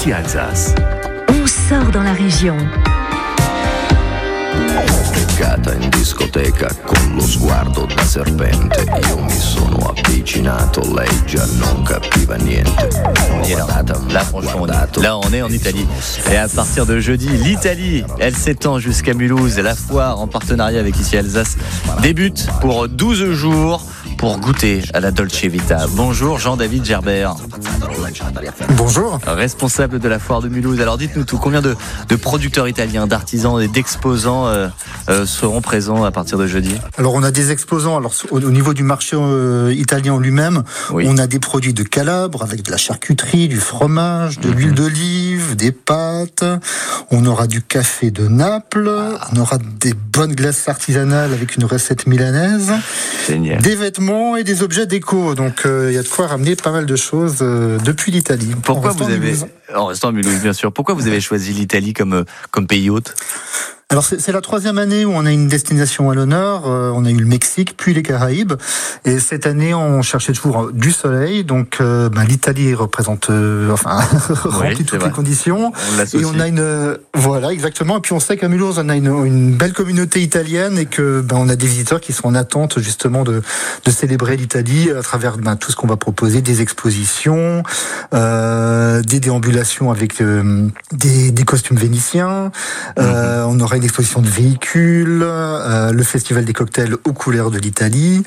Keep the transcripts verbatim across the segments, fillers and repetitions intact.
ici Alsace. On sort dans la région. Beccata in discoteca con lo sguardo da serpente. Io mi sono avvicinato, lei già non capiva niente. On y est là. Là, franchement, on est, là, on est en Italie. Et à partir de jeudi, l'Italie, elle s'étend jusqu'à Mulhouse. La foire, en partenariat avec Ici Alsace, débute pour douze jours pour goûter à la Dolce Vita. Bonjour Jean-David Gerbert. Bonjour. Responsable de la foire de Mulhouse. Alors dites-nous tout, combien de, de producteurs italiens, d'artisans et d'exposants euh, euh, seront présents à partir de jeudi? Alors on a des exposants. Alors au, au niveau du marché euh, italien lui-même, oui. On a des produits de Calabre avec de la charcuterie, du fromage, de mmh. l'huile d'olive, des pâtes. On aura du café de Naples. Ah. On aura des bonnes glaces artisanales avec une recette milanaise. Génial. Des vêtements et des objets déco. Donc il euh, y a de quoi ramener pas mal de choses euh, depuis l'Italie. Pourquoi vous avez, en restant à Mulhouse bien sûr, pourquoi vous avez choisi l'Italie comme comme pays hôte? Alors c'est, c'est la troisième année où on a une destination à l'honneur. Euh, on a eu le Mexique, puis les Caraïbes, et cette année on cherchait toujours du soleil. Donc euh, ben, l'Italie représente, euh, enfin remplit oui, toutes les conditions. On et on a une, euh, voilà exactement. Et puis on sait qu'à Mulhouse on a une, une belle communauté italienne et que ben on a des visiteurs qui sont en attente justement de de célébrer l'Italie à travers ben, tout ce qu'on va proposer, des expositions, euh, des déambulations avec euh, des, des costumes vénitiens. Euh, mm-hmm. On aura une exposition de véhicules, euh, le festival des cocktails aux couleurs de l'Italie,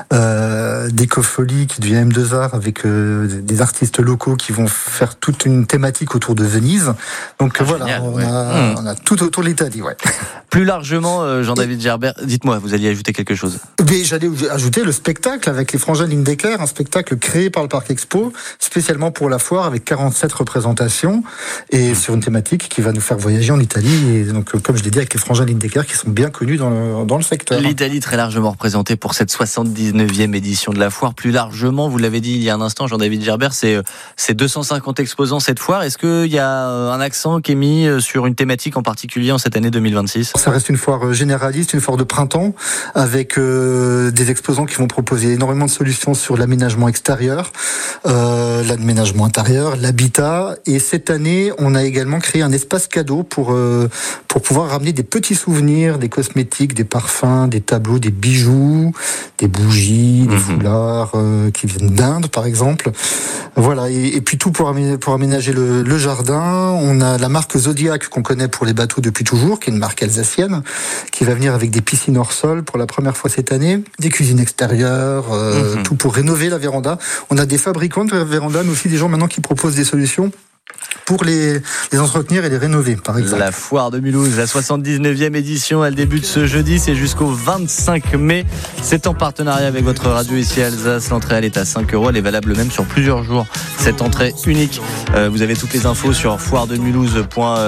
euh, des Cofolie qui devient M deux Art avec euh, des artistes locaux qui vont faire toute une thématique autour de Venise. Donc ah, voilà, génial, on, ouais. a, mmh. on a tout autour de l'Italie. Ouais. Plus largement, euh, Jean-David Gerbert, dites-moi, vous alliez ajouter quelque chose? Mais j'allais ajouter le spectacle avec les Frangins Lindecker, un spectacle créé par le Parc Expo, spécialement pour la foire, avec quarante-sept représentations, et mmh. sur une thématique qui va nous faire voyager en Italie. Et donc, comme je l'ai dit, avec les Frangins Lindecker qui sont bien connus dans le, dans le secteur. L'Italie très largement représentée pour cette soixante-dix-neuvième édition de la foire. Plus largement, vous l'avez dit il y a un instant, Jean-David Gerbert, c'est, c'est deux cent cinquante exposants cette foire. Est-ce qu'il y a un accent qui est mis sur une thématique en particulier en cette année deux mille vingt-six? Ça reste une foire généraliste, une foire de printemps, avec euh, des exposants qui vont proposer énormément de solutions sur l'aménagement extérieur, euh, l'aménagement intérieur, l'habitat. Et cette année, on a également créé un espace cadeau pour, euh, pour pouvoir ramener des petits souvenirs, des cosmétiques, des parfums, des tableaux, des bijoux, des bougies, des mmh. foulards euh, qui viennent d'Inde par exemple. Voilà, et, et puis tout pour, amé- pour aménager le, le jardin. On a la marque Zodiac qu'on connaît pour les bateaux depuis toujours, qui est une marque alsacienne, qui va venir avec des piscines hors sol pour la première fois cette année, des cuisines extérieures, euh, mmh. tout pour rénover la véranda. On a des fabricants de véranda, mais aussi des gens maintenant qui proposent des solutions pour les, les entretenir et les rénover, par exemple. La foire de Mulhouse, la soixante-dix-neuvième édition, elle débute ce jeudi, c'est jusqu'au vingt-cinq mai. C'est en partenariat avec votre radio ici Alsace. L'entrée, elle est à cinq euros, elle est valable même sur plusieurs jours. Cette entrée unique. Euh, vous avez toutes les infos sur foire de mulhouse point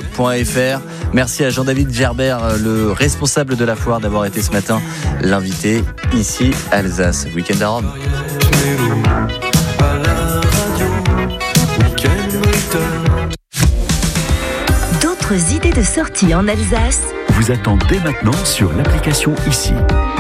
f r. Merci à Jean-David Gerbert, le responsable de la foire, d'avoir été ce matin l'invité ici Alsace. Week-end à Rome. D'autres idées de sortie en Alsace vous attendent dès maintenant sur l'application Ici.